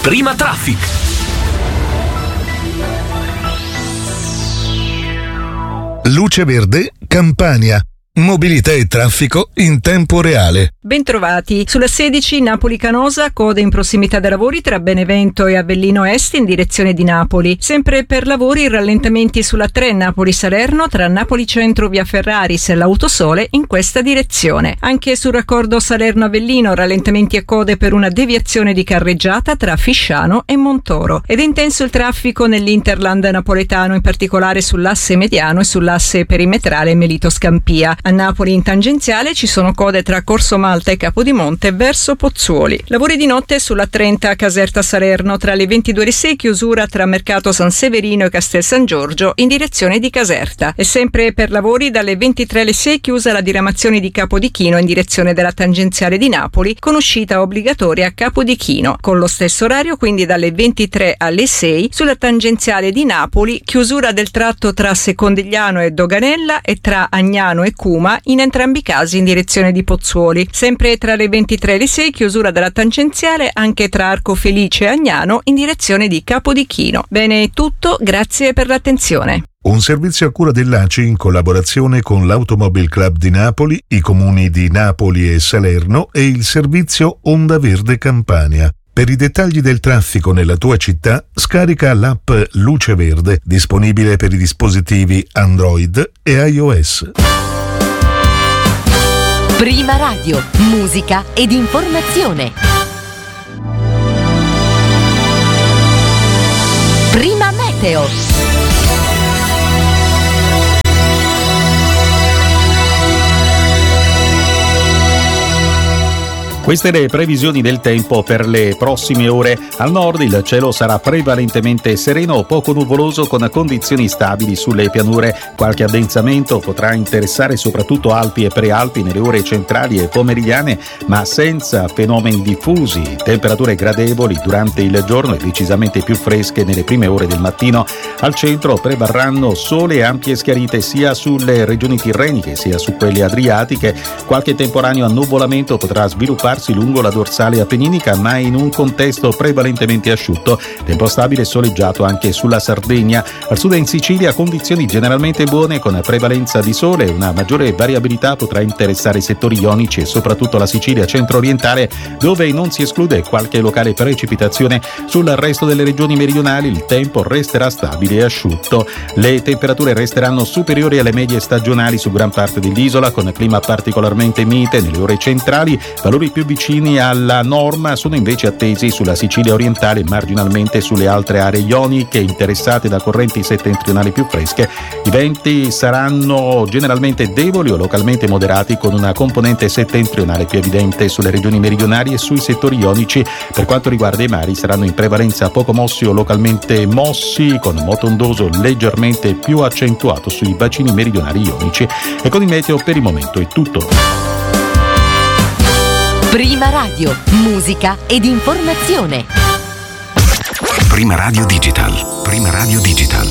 Prima Traffic. Luce Verde, Campania. Mobilità e traffico in tempo reale. Bentrovati. Sulla 16 Napoli-Canosa, code in prossimità dei lavori tra Benevento e Avellino Est in direzione di Napoli. Sempre per lavori rallentamenti sulla 3 Napoli-Salerno tra Napoli Centro via Ferraris e l'Autosole in questa direzione. Anche sul raccordo Salerno-Avellino rallentamenti e code per una deviazione di carreggiata tra Fisciano e Montoro. Ed è intenso il traffico nell'Interland napoletano, in particolare sull'asse mediano e sull'asse perimetrale Melito-Scampia. A Napoli in tangenziale ci sono code tra Corso Malta e Capodimonte verso Pozzuoli. Lavori di notte sulla 30 Caserta Salerno tra le 22:06, chiusura tra Mercato San Severino e Castel San Giorgio in direzione di Caserta. E sempre per lavori dalle 23:06 chiusa la diramazione di Capodichino in direzione della tangenziale di Napoli con uscita obbligatoria a Capodichino. Con lo stesso orario, quindi dalle 23 alle 6, sulla tangenziale di Napoli chiusura del tratto tra Secondigliano e Doganella e tra Agnano e Cuma, in entrambi i casi in direzione di Pozzuoli. Sempre tra le 23 e le 6 chiusura della tangenziale anche tra Arco Felice e Agnano in direzione di Capodichino. Bene, è tutto, grazie per l'attenzione. Un servizio a cura dell'ACI in collaborazione con l'Automobile Club di Napoli, i comuni di Napoli e Salerno e il servizio Onda Verde Campania. Per i dettagli del traffico nella tua città, scarica l'app Luce Verde, disponibile per i dispositivi Android e iOS. Prima Radio, musica ed informazione. Prima Meteo. Queste le previsioni del tempo per le prossime ore. Al nord il cielo sarà prevalentemente sereno o poco nuvoloso con condizioni stabili sulle pianure. Qualche addensamento potrà interessare soprattutto Alpi e Prealpi nelle ore centrali e pomeridiane, ma senza fenomeni diffusi. Temperature gradevoli durante il giorno e decisamente più fresche nelle prime ore del mattino. Al centro prevarranno sole e ampie schiarite sia sulle regioni tirreniche sia su quelle adriatiche. Qualche temporaneo annuvolamento potrà svilupparsi lungo la dorsale appenninica, ma in un contesto prevalentemente asciutto. Tempo stabile e soleggiato anche sulla Sardegna. Al sud e in Sicilia condizioni generalmente buone con prevalenza di sole. Una maggiore variabilità potrà interessare i settori ionici e soprattutto la Sicilia centro-orientale, dove non si esclude qualche locale precipitazione. Sul resto delle regioni meridionali il tempo resterà stabile e asciutto. Le temperature resteranno superiori alle medie stagionali su gran parte dell'isola, con clima particolarmente mite nelle ore centrali. Valori più vicini alla norma sono invece attesi sulla Sicilia orientale e marginalmente sulle altre aree ioniche interessate da correnti settentrionali più fresche. I venti saranno generalmente deboli o localmente moderati, con una componente settentrionale più evidente sulle regioni meridionali e sui settori ionici. Per quanto riguarda i mari, saranno in prevalenza poco mossi o localmente mossi, con moto ondoso leggermente più accentuato sui bacini meridionali ionici. E con il meteo per il momento è tutto. Prima Radio, musica ed informazione. Prima Radio Digital. Prima Radio Digital.